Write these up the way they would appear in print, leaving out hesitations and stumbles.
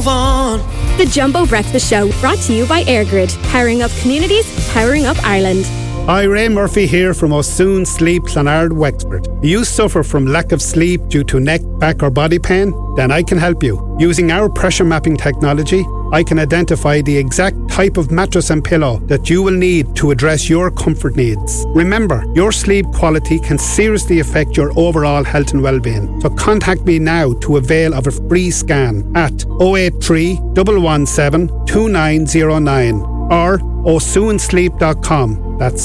move on. The Jumbo Breakfast Show, brought to you by AirGrid. Powering up communities, powering up Ireland. Hi, Ray Murphy here from O'Soon Sleep Clonard, Wexford. Do you suffer from lack of sleep due to neck, back or body pain? Then I can help you. Using our pressure mapping technology, I can identify the exact type of mattress and pillow that you will need to address your comfort needs. Remember, your sleep quality can seriously affect your overall health and well-being. So contact me now to avail of a free scan at 083 117 2909 or osunsleep.com. That's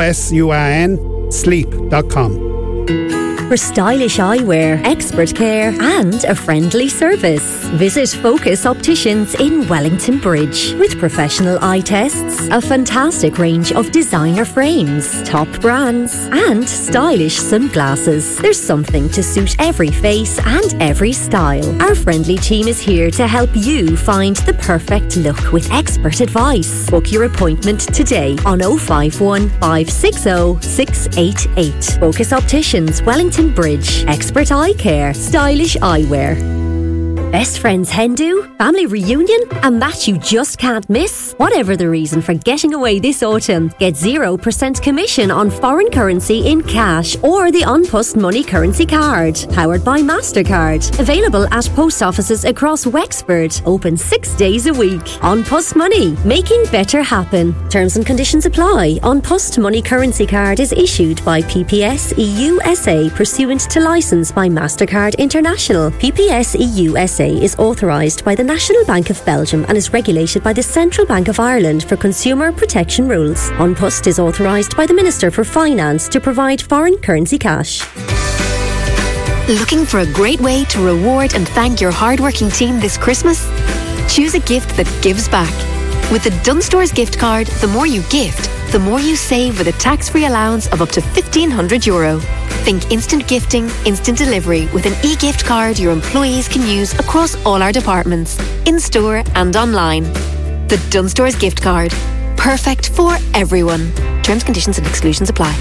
OSUAN sleep.com. For stylish eyewear, expert care and a friendly service, visit Focus Opticians in Wellington Bridge. With professional eye tests, a fantastic range of designer frames, top brands and stylish sunglasses. There's something to suit every face and every style. Our friendly team is here to help you find the perfect look with expert advice. Book your appointment today on 051 560 688. Focus Opticians, Wellington Bridge. Expert eye care, stylish eyewear. Best friends hen do, family reunion, and that you just can't miss. Whatever the reason for getting away this autumn, get 0% commission on foreign currency in cash or the An Post Money currency card. Powered by MasterCard. Available at post offices across Wexford. Open 6 days a week. An Post Money, making better happen. Terms and conditions apply. An Post Money currency card is issued by PPS EU SA pursuant to licence by MasterCard International. PPS EU SA is authorised by the National Bank of Belgium and is regulated by the Central Bank of Ireland for consumer protection rules. An Post is authorised by the Minister for Finance to provide foreign currency cash. Looking for a great way to reward and thank your hard-working team this Christmas? Choose a gift that gives back. With the Dunstores gift card, the more you gift, the more you save with a tax-free allowance of up to €1,500. Think instant gifting, instant delivery with an e-gift card your employees can use across all our departments, in-store and online. The Dunstores gift card. Perfect for everyone. Terms, conditions and exclusions apply.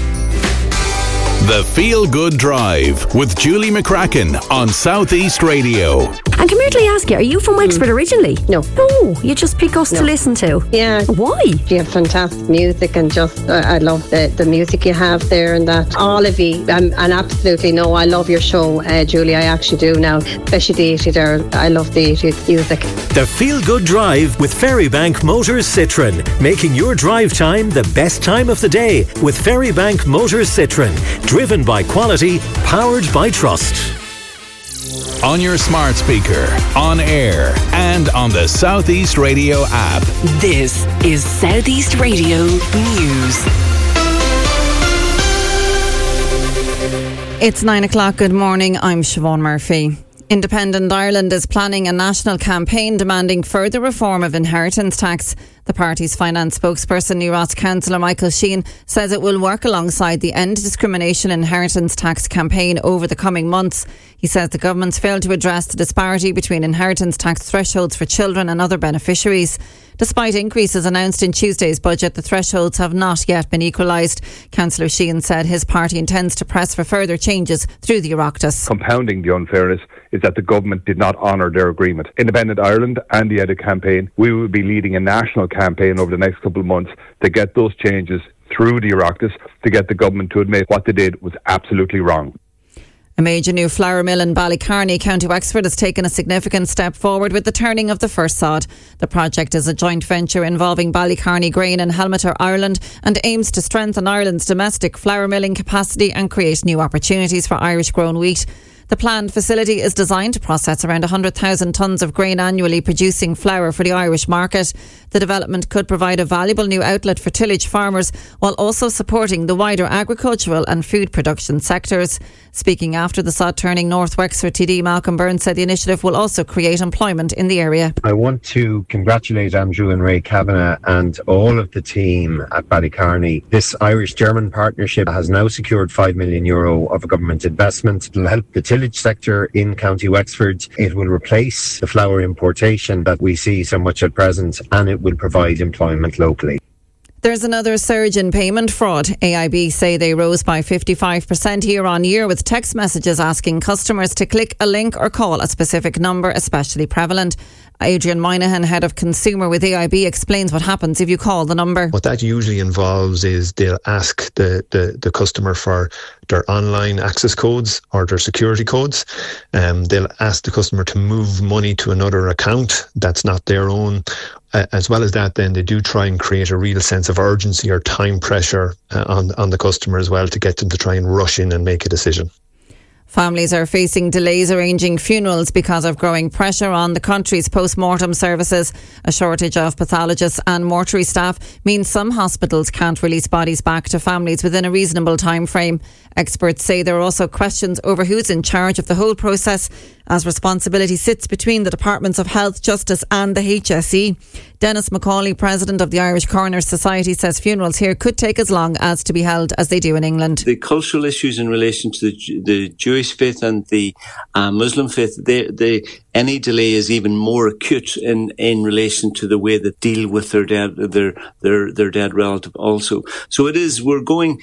The Feel Good Drive with Julie McCracken on South East Radio. And come here till I ask you, are you from Wexford originally? No. No, you just pick us to listen to? Yeah. Why? You have fantastic music and just, I love the music you have there and that. All of you, and absolutely no, I love your show, Julie, I actually do now. Especially the 80s there, I love the 80s music. The Feel Good Drive with Ferrybank Motors Citroen, making your drive time the best time of the day with Ferrybank Motors Citroen. Driven by quality, powered by trust. On your smart speaker, on air, and on the South East Radio app. This is South East Radio News. It's 9 o'clock. Good morning. I'm Siobhan Murphy. Independent Ireland is planning a national campaign demanding further reform of inheritance tax. The party's finance spokesperson, New Ross Councillor Michael Sheehan, says it will work alongside the End Discrimination Inheritance Tax campaign over the coming months. He says the government's failed to address the disparity between inheritance tax thresholds for children and other beneficiaries. Despite increases announced in Tuesday's budget, the thresholds have not yet been equalised. Councillor Sheehan said his party intends to press for further changes through the Oireachtas. Compounding the unfairness is that the government did not honour their agreement. Independent Ireland and the EDIT campaign, we will be leading a national campaign over the next couple of months to get those changes through the Oireachtas, to get the government to admit what they did was absolutely wrong. A major new flour mill in Ballycarney, County Wexford, has taken a significant step forward with the turning of the first sod. The project is a joint venture involving Ballycarney Grain and Helmeter Ireland and aims to strengthen Ireland's domestic flour milling capacity and create new opportunities for Irish-grown wheat. The planned facility is designed to process around 100,000 tonnes of grain annually, producing flour for the Irish market. The development could provide a valuable new outlet for tillage farmers while also supporting the wider agricultural and food production sectors. Speaking after the sod turning, North Wexford TD Malcolm Byrne said the initiative will also create employment in the area. I want to congratulate Andrew and Ray Kavanagh and all of the team at Ballycarney. This Irish-German partnership has now secured €5 million of a government investment. It will help the tillage sector in County Wexford. It will replace the flour importation that we see so much at present, and it will provide employment locally. There's another surge in payment fraud. AIB say they rose by 55% year on year, with text messages asking customers to click a link or call a specific number especially prevalent. Adrian Moynihan, Head of Consumer with AIB, explains what happens if you call the number. What that usually involves is they'll ask the customer for their online access codes or their security codes. They'll ask the customer to move money to another account that's not their own. As well as that, then they do try and create a real sense of urgency or time pressure on the customer as well, to get them to try and rush in and make a decision. Families are facing delays arranging funerals because of growing pressure on the country's post-mortem services. A shortage of pathologists and mortuary staff means some hospitals can't release bodies back to families within a reasonable time frame. Experts say there are also questions over who's in charge of the whole process, as responsibility sits between the Departments of Health, Justice and the HSE. Dennis McCauley, President of the Irish Coroners Society, says funerals here could take as long as to be held as they do in England. The cultural issues in relation to the Jewish faith and the Muslim faith, any delay is even more acute in relation to the way they deal with their dead relative also. So it is, we're going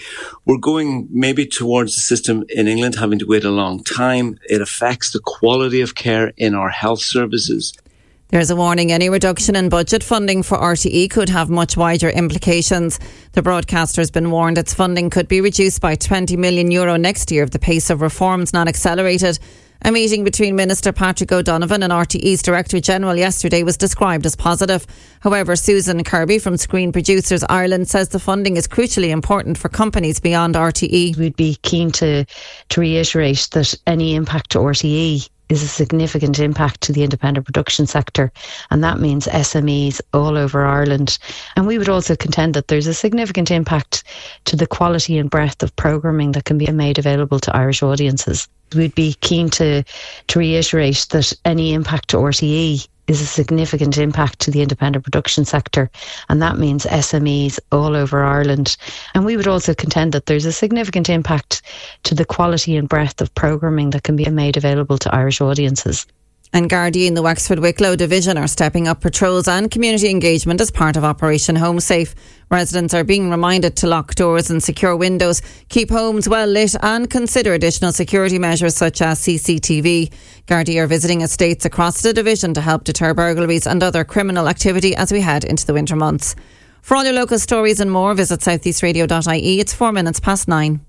maybe towards the system in England having to wait a long time. It affects the quality of care in our health services. There's a warning any reduction in budget funding for RTE could have much wider implications. The broadcaster has been warned its funding could be reduced by €20 million next year if the pace of reforms not accelerated. A meeting between Minister Patrick O'Donovan and RTE's Director General yesterday was described as positive. However, Susan Kirby from Screen Producers Ireland says the funding is crucially important for companies beyond RTE. We'd be keen to reiterate that any impact to RTE is a significant impact to the independent production sector, and that means SMEs all over Ireland. And we would also contend that there's a significant impact to the quality and breadth of programming that can be made available to Irish audiences. We'd be keen to reiterate that any impact to RTE is a significant impact to the independent production sector, and that means SMEs all over Ireland. And we would also contend that there's a significant impact to the quality and breadth of programming that can be made available to Irish audiences. And Gardaí in the Wexford Wicklow division are stepping up patrols and community engagement as part of Operation Home Safe. Residents are being reminded to lock doors and secure windows, keep homes well lit and consider additional security measures such as CCTV. Gardaí are visiting estates across the division to help deter burglaries and other criminal activity as we head into the winter months. For all your local stories and more, visit southeastradio.ie. It's 4:09.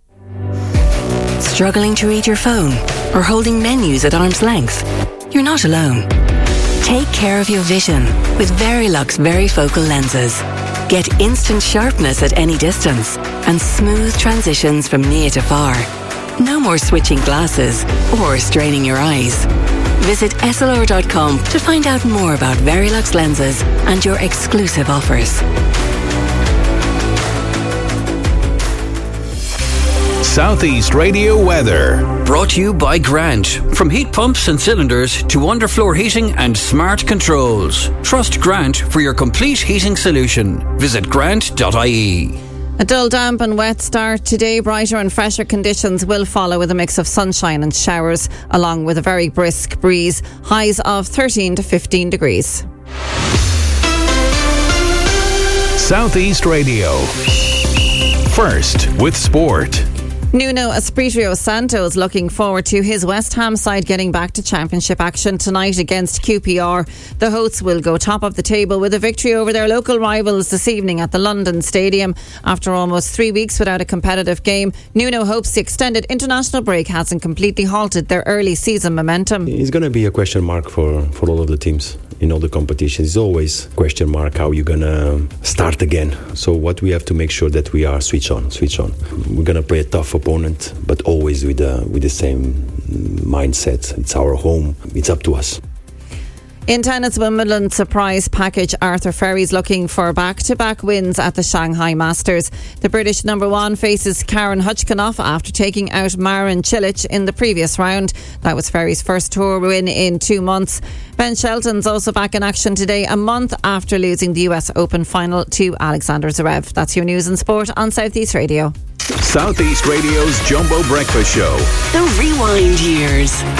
Struggling to read your phone or holding menus at arm's length? You're not alone. Take care of your vision with Verilux Varifocal lenses. Get instant sharpness at any distance and smooth transitions from near to far. No more switching glasses or straining your eyes. Visit slr.com to find out more about Verilux lenses and your exclusive offers. Southeast Radio weather. Brought to you by Grant. From heat pumps and cylinders to underfloor heating and smart controls. Trust Grant for your complete heating solution. Visit grant.ie. A dull, damp and wet start today. Brighter and fresher conditions will follow with a mix of sunshine and showers, along with a very brisk breeze. Highs of 13 to 15 degrees. Southeast Radio. First with sport. Nuno Espirito Santo is looking forward to his West Ham side getting back to championship action tonight against QPR. The hosts will go top of the table with a victory over their local rivals this evening at the London Stadium. After almost 3 weeks without a competitive game, Nuno hopes the extended international break hasn't completely halted their early season momentum. It's going to be a question mark for all of the teams. In all the competitions, it's always question mark how you're going to start again. So what we have to make sure that we are switch on. We're going to play a tough opponent, but always with the same mindset. It's our home. It's up to us. In tennis, Wimbledon surprise package, Arthur Ferry's looking for back-to-back wins at the Shanghai Masters. The British number one faces Karen Khachanov after taking out Marin Cilic in the previous round. That was Ferry's first tour win in 2 months. Ben Shelton's also back in action today, a month after losing the US Open final to Alexander Zverev. That's your news and sport on Southeast Radio. Southeast Radio's Jumbo Breakfast Show. The Rewind Years.